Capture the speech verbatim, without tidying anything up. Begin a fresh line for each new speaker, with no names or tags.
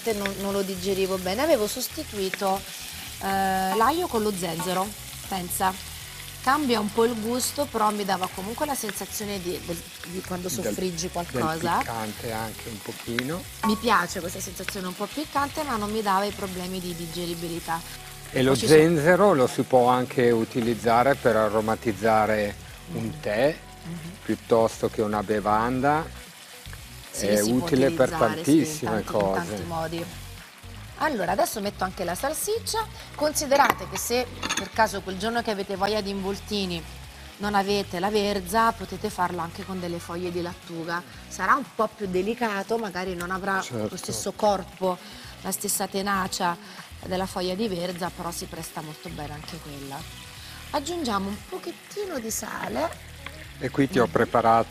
Non, non lo digerivo bene, avevo sostituito eh, l'aglio con lo zenzero, pensa, cambia un po' il gusto, però mi dava comunque la sensazione di, del- di quando soffriggi
Del
qualcosa.
piccante anche un pochino.
Mi piace questa sensazione un po' piccante, ma non mi dava i problemi di digeribilità.
E lo
Poi ci sono-
zenzero lo si può anche utilizzare per aromatizzare un tè piuttosto che una bevanda.
Sì,
È
si può
utile per
utilizzare, sì,
tantissime
in tanti, in
cose.
tanti modi. Allora, adesso metto anche la salsiccia. Considerate che se per caso quel giorno che avete voglia di involtini non avete la verza, potete farlo anche con delle foglie di lattuga. Sarà un po' più delicato, magari non avrà
Certo.
lo stesso corpo, la stessa tenacia della foglia di verza, però si presta molto bene anche quella. Aggiungiamo un pochettino di sale.
E qui ti ho preparato